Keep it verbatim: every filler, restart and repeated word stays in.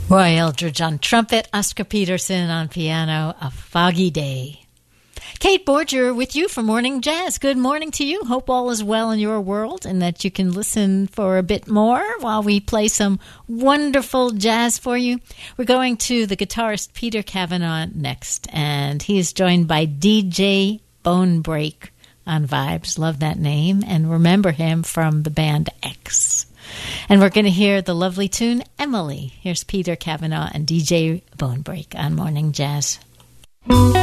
Roy Eldridge on trumpet, Oscar Peterson on piano, A Foggy Day. Kate Borger with you for Morning Jazz. Good morning to you. Hope all is well in your world and that you can listen for a bit more while we play some wonderful jazz for you. We're going to the guitarist Peter Cavanaugh next, and he is joined by D J Bonebreak on vibes. Love that name, and remember him from the band X. And we're going to hear the lovely tune Emily. Here's Peter Cavanaugh and D J Bonebreak on Morning Jazz.